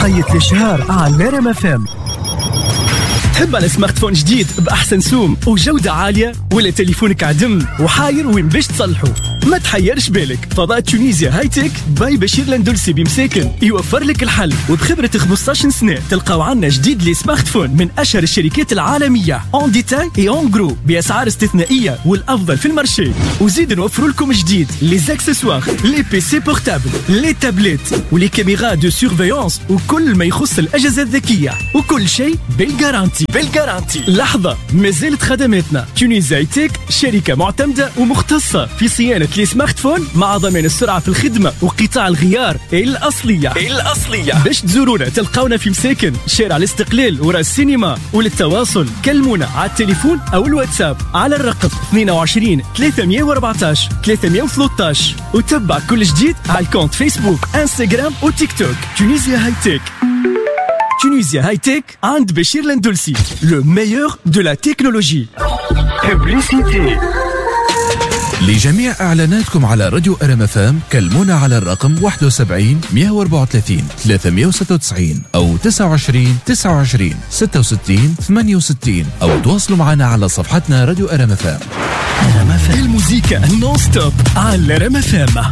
قيد الشهر على ريم اف ام. تحب على سمارت فون جديد بأحسن سوم وجودة عالية، ولا تليفونك عدم وحاير وين باش تصلحه؟ ما تحيرش بالك، فضاء تونيزيا هاي تك باي بشير لندلسي بمساكن يوفر لك الحل، وبخبرة 15 سنة تلقاو عنا جديد لي سمارت فون من أشهر الشركات العالمية اون ديتاي اي اون جرو بأسعار استثنائية والأفضل في المارشي. وزيد نوفر لكم جديد لي زاكسسوار، لي بي سي بورتابل، لي تابلت ولي كاميرا دو سيرفيونس وكل ما يخص الأجهزة الذكية، وكل شيء بالجارانتي. لحظة، مازالت خدماتنا. تونيزيا هاي تك شركة معتمدة ومختصة في صيانة لي سمارت فون مع ضمان السرعة في الخدمة وقطاع الغيار الأصلية. باش تزورونا تلقاونا في مساكن شارع الاستقلال ورا السينما، وللتواصل كلمونا على التليفون أو الواتساب على الرقم 22 314 313، وتبع كل جديد على الكونت فيسبوك انستغرام وتيك توك. تونيزيا هاي تك. Tunisia High Tech عند بشير لندلسي. Le meilleur de la technologie. Publicité. لجميع إعلاناتكم على راديو ريم اف ام كلمونا على الرقم 71 134 396 أو 29 29 66 68، أو تواصلوا معنا على صفحتنا راديو ريم اف ام. الموسيقى نون ستوب على ريم اف ام.